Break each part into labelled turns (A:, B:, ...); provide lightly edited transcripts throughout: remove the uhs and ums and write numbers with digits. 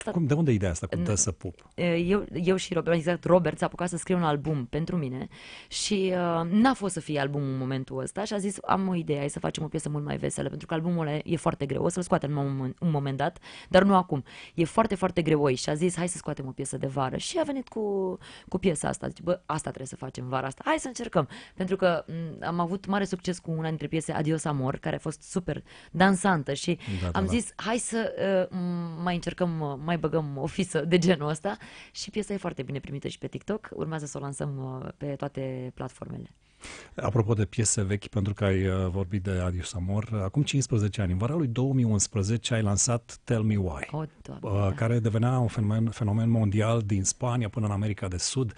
A: De unde e ideea asta, cum să pup?
B: Eu și Robert, exact, Robert s-a apucat să scrie un album pentru mine și n-a fost să fie albumul în momentul ăsta și a zis, am o idee, hai să facem o piesă mult mai veselă, pentru că albumul ăla e foarte greu, o să-l scoatem un moment dat, dar nu acum. E foarte, foarte greoi și a zis, hai să scoatem o piesă de vară și a venit cu piesa asta. Zice, bă, asta trebuie să facem vara asta, hai să încercăm. Pentru că am avut mare succes cu una dintre piese, Adios Amor, care a fost super dansantă și am zis, hai să mai încercăm, mai băgăm o fisă de genul ăsta și piesa e foarte bine primită și pe TikTok. Urmează să o lansăm pe toate platformele.
A: Apropo de piese vechi, pentru că ai vorbit de Adios Amor, acum 15 ani, în vara lui 2011, ai lansat Tell Me Why, care devenea un fenomen mondial din Spania până în America de Sud.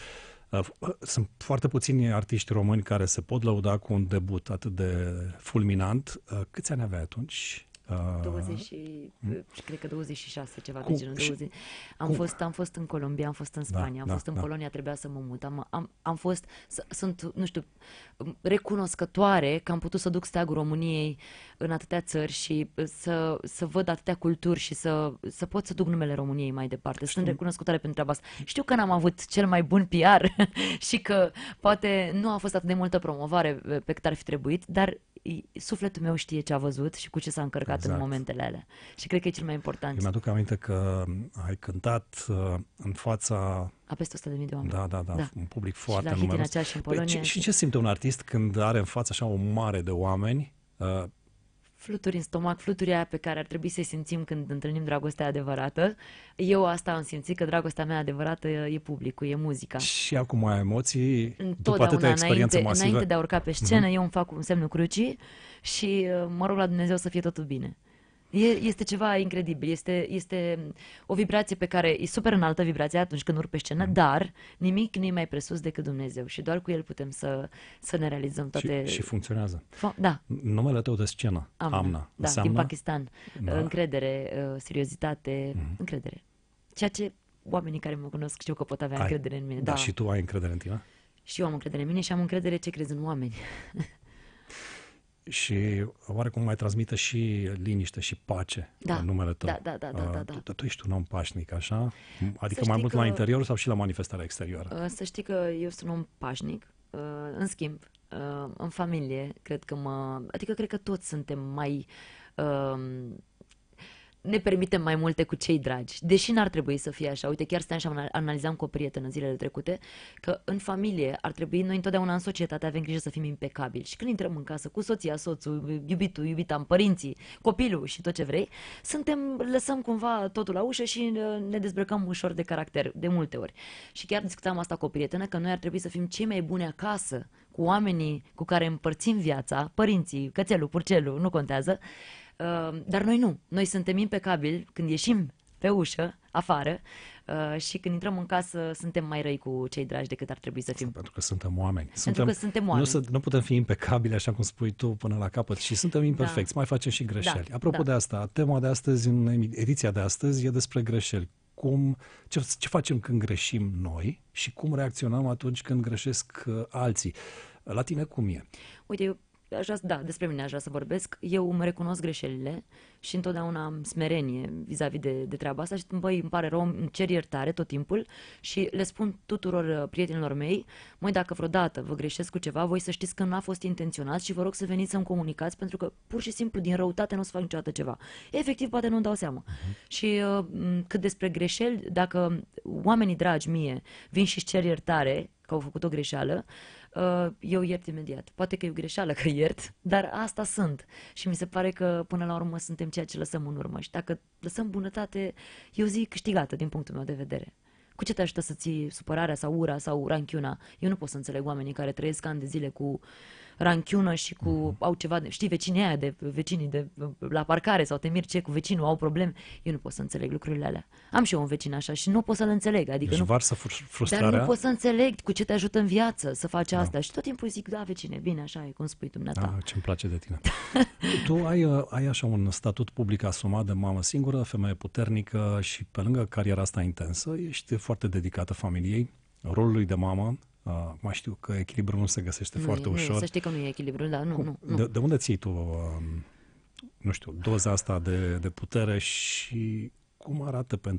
A: Sunt foarte puțini artiști români care se pot lăuda cu un debut atât de fulminant. Câți ani aveai atunci?
B: 20, cred că 26, ceva de genul. 20. Am fost în Colombia, am fost în Spania, am fost în Polonia, trebuia să mă mut. Am fost, sunt, nu știu, recunoscătoare că am putut să duc steagul României în atâtea țări și să văd atâtea culturi și să pot să duc numele României mai departe. Sunt recunoscătoare pentru treaba asta. Știu că n-am avut cel mai bun PR și că poate nu a fost atât de multă promovare pe cât ar fi trebuit, dar sufletul meu știe ce a văzut și cu ce s-a încărcat în momentele alea. Și cred că e cel mai important.
A: Eu mi-aduc aminte că ai cântat în fața
B: a peste 100.000 de oameni.
A: Da, un public foarte numeros.
B: Și în Polonia.
A: Și ce simte un artist când are în față așa o mare de oameni?
B: Fluturi în stomac, fluturi aia pe care ar trebui să-i simțim când întâlnim dragostea adevărată. Eu asta am simțit, că dragostea mea adevărată e publicul, e muzica.
A: Și acum ai emoții după atâtea experiențe masive?
B: Înainte de a urca pe scenă, eu îmi fac un semnul crucii și mă rog la Dumnezeu să fie totul bine. Este ceva incredibil, este o vibrație pe care e super înaltă vibrația atunci când urc pe scenă, dar nimic nu e mai presus decât Dumnezeu și doar cu El putem să ne realizăm toate...
A: Și funcționează.
B: Da.
A: Numele tău de scenă, Amna.
B: Da, din Pakistan. Da. Încredere, seriozitate, încredere. Ceea ce oamenii care mă cunosc știu că pot avea încredere în mine.
A: Da, și tu ai încredere în tine?
B: Și eu am încredere în mine și am încredere ce crezi în oameni.
A: Și oarecum mai transmită și liniște și pace în numele tău.
B: Da.
A: Tu ești un om pașnic, așa? Adică mai mult la interior sau și la manifestarea exterioară?
B: Să știi că eu sunt un om pașnic. În schimb, în familie, cred că toți suntem mai... ne permitem mai multe cu cei dragi. Deși n-ar trebui să fie așa. Uite, chiar stăteam și analizam cu o prietenă zilele trecute că în familie ar trebui, noi întotdeauna în societate avem grijă să fim impecabili. Și când intrăm în casă cu soția, soțul, iubitul, iubita, părinții, copilul și tot ce vrei, lăsăm cumva totul la ușă și ne dezbrăcăm ușor de caracter, de multe ori. Și chiar discutam asta cu o prietenă, că noi ar trebui să fim cei mai buni acasă, cu oamenii cu care împărțim viața, părinții, cățelul, purcelul, nu contează. Dar noi nu. Noi suntem impecabili când ieșim pe ușă, afară, și când intrăm în casă suntem mai răi cu cei dragi decât ar trebui să fim.
A: Pentru că suntem oameni.
B: Pentru că suntem oameni.
A: Nu putem fi impecabili, așa cum spui tu, până la capăt și suntem imperfecți. Mai facem și greșeli. Apropo de asta, tema de astăzi, în ediția de astăzi, e despre greșeli. Ce facem când greșim noi și cum reacționăm atunci când greșesc alții. La tine cum e?
B: Uite, despre mine aș vrea să vorbesc. Eu îmi recunosc greșelile și întotdeauna am smerenie vis-a-vis de treaba asta și îmi pare rău, îmi cer iertare tot timpul și le spun tuturor prietenilor mei, dacă vreodată vă greșesc cu ceva, voi să știți că nu a fost intenționat și vă rog să veniți să-mi comunicați, pentru că pur și simplu din răutate nu o să fac niciodată ceva. Efectiv, poate nu-mi dau seama. Și cât despre greșeli, dacă oamenii dragi mie vin și-și cer iertare că au făcut o greșeală, eu iert imediat. Poate că e o greșeală că iert, dar asta sunt. Și mi se pare că până la urmă suntem ceea ce lăsăm în urmă. Și dacă lăsăm bunătate, eu zic câștigată din punctul meu de vedere. Cu ce te ajută să ții supărarea sau ura sau ranchiuna? Eu nu pot să înțeleg oamenii care trăiesc ani de zile cu ranchiună și au ceva, știi, vecinii de la parcare sau te miri ce cu vecinul, au probleme. Eu nu pot să înțeleg lucrurile alea. Am și eu un vecin așa și nu pot să-l înțeleg. Adică nu
A: varsă frustrarea.
B: Dar nu pot să înțeleg cu ce te ajută în viață să faci asta. Și tot timpul zic, vecine, bine, așa e, cum spui dumneata.
A: Ce-mi place de tine. Tu ai așa un statut public asumat de mamă singură, femeie puternică și pe lângă cariera asta intensă, ești foarte dedicată familiei, rolului de mamă. Mai știu că echilibrul nu se găsește foarte ușor.
B: Să știi că nu e echilibru, dar nu.
A: De unde ții tu, doza asta de putere și cum arată pentru